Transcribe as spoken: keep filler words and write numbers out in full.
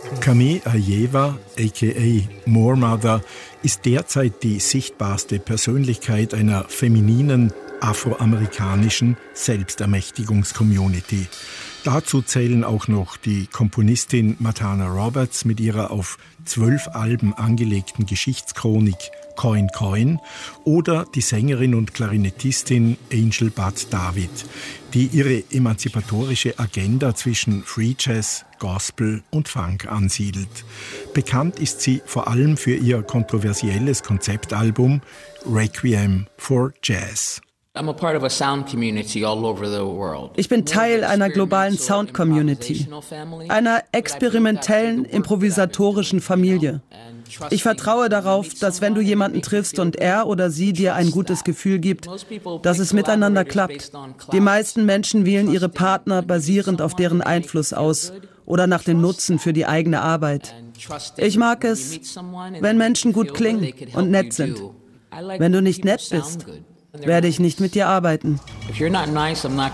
Camille Ajeva, aka Moormother, ist derzeit die sichtbarste Persönlichkeit einer femininen, afroamerikanischen Selbstermächtigungs-Community. Dazu zählen auch noch die Komponistin Matana Roberts mit ihrer auf zwölf Alben angelegten Geschichtschronik Coin Coin oder die Sängerin und Klarinettistin Angel Bud David, die ihre emanzipatorische Agenda zwischen Free Jazz, Gospel und Funk ansiedelt. Bekannt ist sie vor allem für ihr kontroversielles Konzeptalbum Requiem for Jazz. Ich bin Teil einer globalen Sound-Community, einer experimentellen, improvisatorischen Familie. Ich vertraue darauf, dass wenn du jemanden triffst und er oder sie dir ein gutes Gefühl gibt, dass es miteinander klappt. Die meisten Menschen wählen ihre Partner basierend auf deren Einfluss aus oder nach dem Nutzen für die eigene Arbeit. Ich mag es, wenn Menschen gut klingen und nett sind. Wenn du nicht nett bist, werde ich nicht mit dir arbeiten. If you're not nice, I'm not